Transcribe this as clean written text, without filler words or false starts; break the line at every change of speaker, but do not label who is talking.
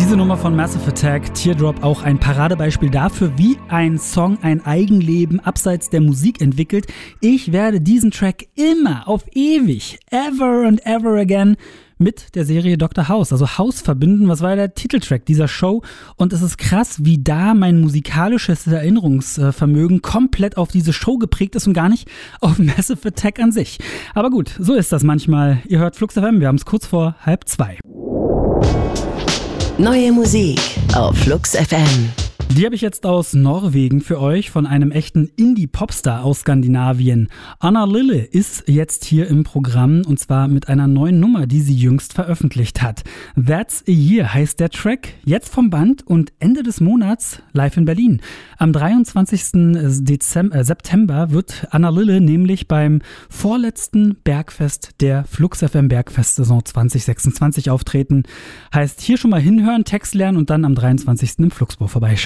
Diese Nummer von Massive Attack, Teardrop, auch ein Paradebeispiel dafür, wie ein Song ein Eigenleben abseits der Musik entwickelt. Ich werde diesen Track immer auf ewig, ever and ever again, mit der Serie Dr. House, also House verbinden. Was war der Titeltrack dieser Show? Und es ist krass, wie da mein musikalisches Erinnerungsvermögen komplett auf diese Show geprägt ist und gar nicht auf Massive Attack an sich. Aber gut, so ist das manchmal. Ihr hört Flux FM, wir haben es kurz vor 1:30.
Neue Musik auf Flux FM.
Die habe ich jetzt aus Norwegen für euch, von einem echten Indie-Popstar aus Skandinavien. Anna Lille ist jetzt hier im Programm, und zwar mit einer neuen Nummer, die sie jüngst veröffentlicht hat. That's a Year heißt der Track, jetzt vom Band und Ende des Monats live in Berlin. Am 23. September wird Anna Lille nämlich beim vorletzten Bergfest der Flux FM Bergfest-Saison 2026 auftreten. Heißt, hier schon mal hinhören, Text lernen und dann am 23. im Fluxburg vorbeischauen.